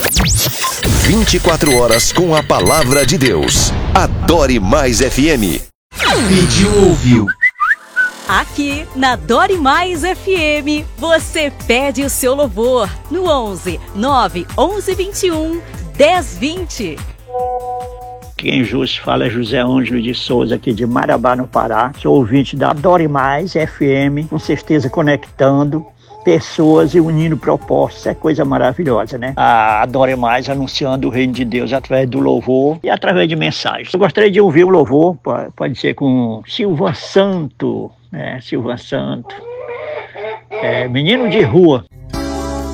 24 horas com a palavra de Deus. Adore Mais FM. Pediu, ouviu. Aqui na Adore Mais FM, você pede o seu louvor no 11 9 11 21 10 20. Quem vos fala é José Ângelo de Souza, aqui de Marabá, no Pará. Sou ouvinte da Adore Mais FM, com certeza conectando pessoas e unindo propostas. É coisa maravilhosa, né? A Adore Mais anunciando o reino de Deus através do louvor e através de mensagens. Eu gostaria de ouvir o louvor, pode ser com Silva Santo, Silva Santo, Menino de Rua.